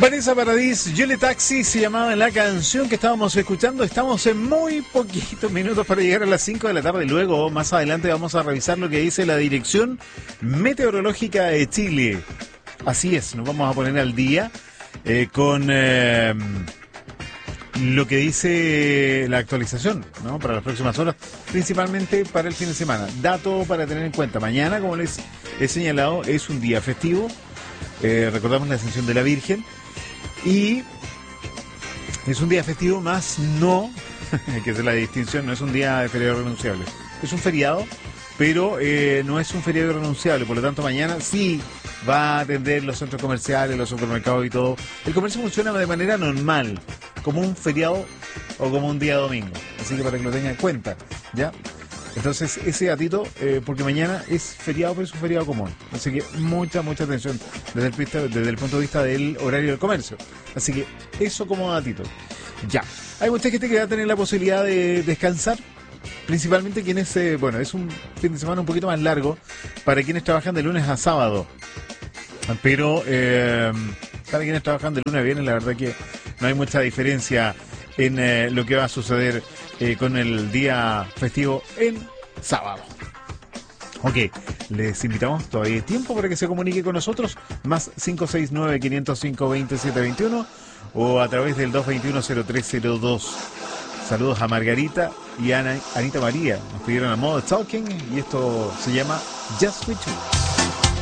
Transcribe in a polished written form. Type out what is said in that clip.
Vanessa Paradis, Yole Taxi se llamaba la canción que estábamos escuchando. Estamos en muy poquitos minutos para llegar a las 5 de la tarde. Luego, más adelante, vamos a revisar lo que dice la Dirección Meteorológica de Chile. Así es, nos vamos a poner al día con lo que dice la actualización, ¿no? Para las próximas horas, principalmente para el fin de semana. Dato para tener en cuenta. Mañana, como les he señalado, es un día festivo. Recordamos la Ascensión de la Virgen. Y es un día festivo, más no, que es la distinción, no es un día de feriado renunciable. Es un feriado, pero no es un feriado renunciable. Por lo tanto, mañana sí va a atender los centros comerciales, los supermercados y todo. El comercio funciona de manera normal, como un feriado o como un día domingo. Así que para que lo tengan en cuenta, ¿ya? Entonces, ese datito, porque mañana es feriado, pero es un feriado común. Así que mucha atención desde el punto de vista del horario del comercio. Así que eso como datito. Ya. Hay mucha gente que va a tener la posibilidad de descansar. Principalmente quienes, bueno, es un fin de semana un poquito más largo para quienes trabajan de lunes a sábado. Pero para quienes trabajan de lunes a viernes, la verdad que no hay mucha diferencia en lo que va a suceder con el día festivo en sábado. Ok, les invitamos, todavía hay tiempo para que se comunique con nosotros, más 569-505-2721 o a través del 221-0302. Saludos a Margarita y a Anita María, nos pidieron a modo Talking y esto se llama Just With You.